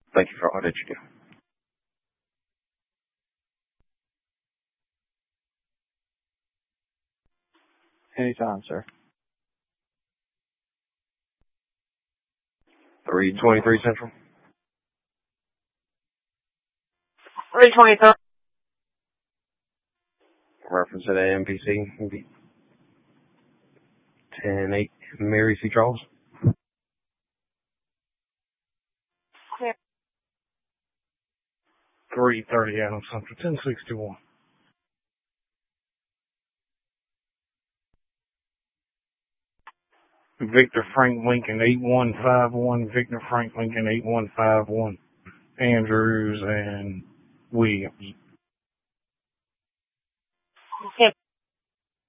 Thank you for all that you do. Anytime, sir. 323 Central. 323. Reference to the MPC. 10-8 Mary C. Charles. Clear. 330 Adams Central, 1061. Victor Frank Lincoln, 8151. Victor Frank Lincoln, 8151. Andrews and Williams. Okay.